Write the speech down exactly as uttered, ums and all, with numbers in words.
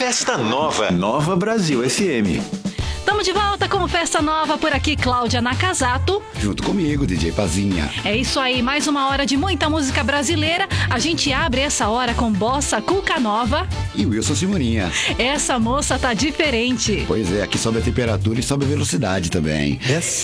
Festa Nova. Nova Brasil F M. Estamos de volta com Festa Nova, por aqui Cláudia Nakazato. Junto comigo, D J Pazinha. É isso aí, mais uma hora de muita música brasileira. A gente abre essa hora com Bossa Cuca Nova. E Wilson Simoninha. Essa moça tá diferente. Pois é, aqui sobe a temperatura e sobe a velocidade também. Yes.